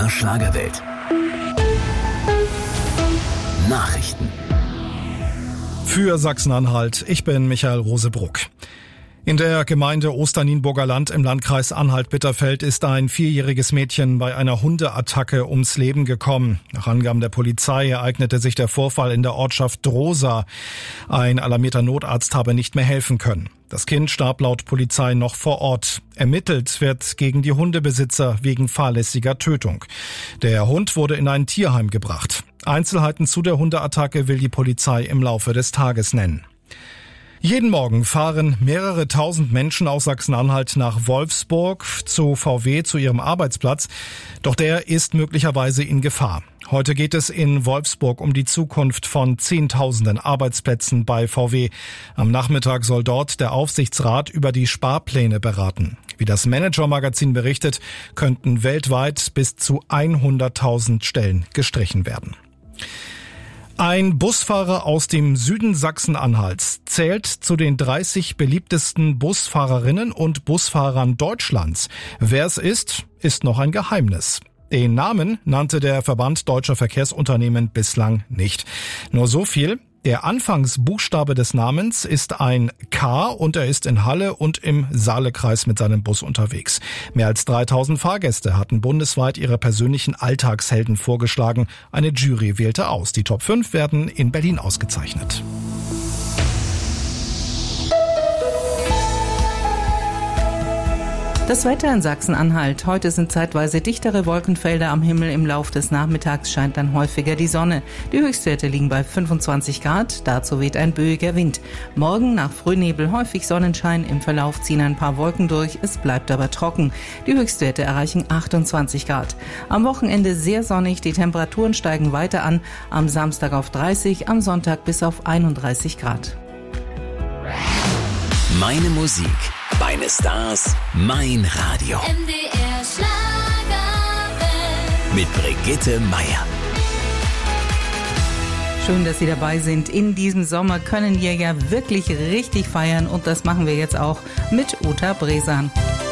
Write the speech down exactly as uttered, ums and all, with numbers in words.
der Schlagerwelt. Nachrichten. Für Sachsen-Anhalt, ich bin Michael Rosebruck. In der Gemeinde Osternienburger Land im Landkreis Anhalt-Bitterfeld ist ein vierjähriges Mädchen bei einer Hundeattacke ums Leben gekommen. Nach Angaben der Polizei ereignete sich der Vorfall in der Ortschaft Drosa. Ein alarmierter Notarzt habe nicht mehr helfen können. Das Kind starb laut Polizei noch vor Ort. Ermittelt wird gegen die Hundebesitzer wegen fahrlässiger Tötung. Der Hund wurde in ein Tierheim gebracht. Einzelheiten zu der Hundeattacke will die Polizei im Laufe des Tages nennen. Jeden Morgen fahren mehrere tausend Menschen aus Sachsen-Anhalt nach Wolfsburg zu V W, zu ihrem Arbeitsplatz. Doch der ist möglicherweise in Gefahr. Heute geht es in Wolfsburg um die Zukunft von Zehntausenden Arbeitsplätzen bei V W. Am Nachmittag soll dort der Aufsichtsrat über die Sparpläne beraten. Wie das Manager-Magazin berichtet, könnten weltweit bis zu hunderttausend Stellen gestrichen werden. Ein Busfahrer aus dem Süden Sachsen-Anhalts zählt zu den dreißig beliebtesten Busfahrerinnen und Busfahrern Deutschlands. Wer es ist, ist noch ein Geheimnis. Den Namen nannte der Verband Deutscher Verkehrsunternehmen bislang nicht. Nur so viel: Der Anfangsbuchstabe des Namens ist ein K und er ist in Halle und im Saalekreis mit seinem Bus unterwegs. Mehr als dreitausend Fahrgäste hatten bundesweit ihre persönlichen Alltagshelden vorgeschlagen. Eine Jury wählte aus. Die Top fünf werden in Berlin ausgezeichnet. Das Wetter in Sachsen-Anhalt. Heute sind zeitweise dichtere Wolkenfelder am Himmel. Im Lauf des Nachmittags scheint dann häufiger die Sonne. Die Höchstwerte liegen bei fünfundzwanzig Grad. Dazu weht ein böiger Wind. Morgen nach Frühnebel häufig Sonnenschein. Im Verlauf ziehen ein paar Wolken durch. Es bleibt aber trocken. Die Höchstwerte erreichen achtundzwanzig Grad. Am Wochenende sehr sonnig. Die Temperaturen steigen weiter an. Am Samstag auf dreißig, am Sonntag bis auf einunddreißig Grad. Meine Musik, meine Stars, mein Radio. M D R Schlagerwelt. Mit Brigitte Meier. Schön, dass Sie dabei sind. In diesem Sommer können wir ja wirklich richtig feiern und das machen wir jetzt auch mit Uta Bresan.